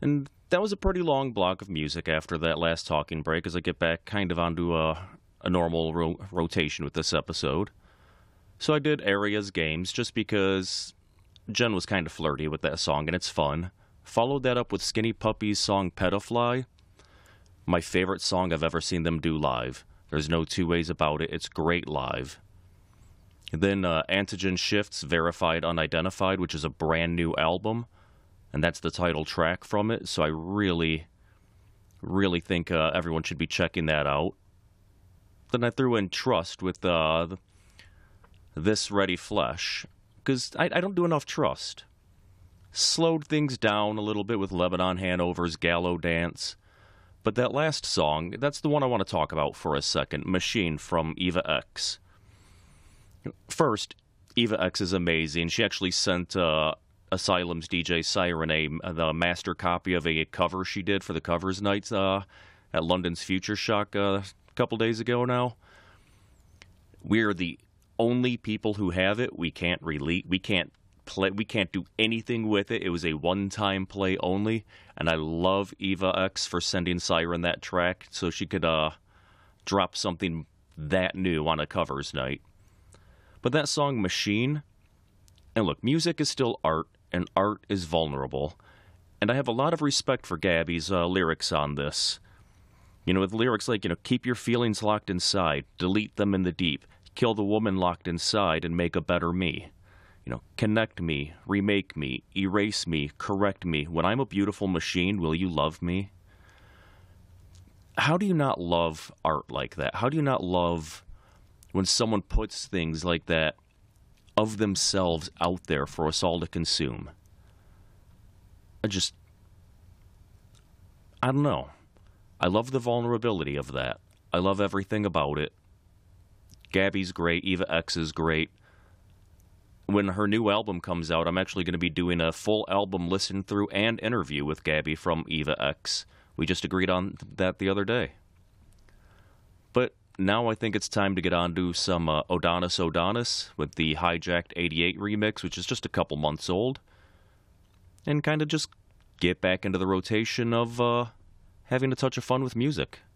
And that was a pretty long block of music after that last talking break as I get back kind of onto a normal rotation with this episode. So I did Area's Games just because Jen was kind of flirty with that song and it's fun. Followed that up with Skinny Puppy's song Pedafly, my favorite song I've ever seen them do live. There's no two ways about it, it's great live. Then Antigen Shift's Verified Unidentified, which is a brand new album, and that's the title track from it, so I really, really think everyone should be checking that out. Then I threw in Trust with This Ready Flesh, because I don't do enough Trust. Slowed things down a little bit with Lebanon Hanover's Gallow Dance, but that last song, that's the one I want to talk about for a second, Machine from Eva X. First, Eva X is amazing. She actually sent Asylum's DJ Siren the master copy of a cover she did for the covers nights at London's Future Shock a couple days ago now. We're the only people who have it. We can't release. We can't play. We can't do anything with it. It was a one-time play only, and I love Eva X for sending Siren that track so she could drop something that new on a covers night. But that song, Machine, and look, music is still art, and art is vulnerable. And I have a lot of respect for Gabby's lyrics on this. You know, with lyrics like, keep your feelings locked inside, delete them in the deep, kill the woman locked inside, and make a better me. Connect me, remake me, erase me, correct me. When I'm a beautiful machine, will you love me? How do you not love art like that? How do you not love when someone puts things like that of themselves out there for us all to consume? I don't know. I love the vulnerability of that. I love everything about it. Gabby's great. Eva X is great. When her new album comes out, I'm actually going to be doing a full album listen through and interview with Gabby from Eva X. We just agreed on that the other day. But now I think it's time to get on to some Odonis Odonis with the Hijacked 88 remix, which is just a couple months old, and kind of just get back into the rotation of having a touch of fun with music.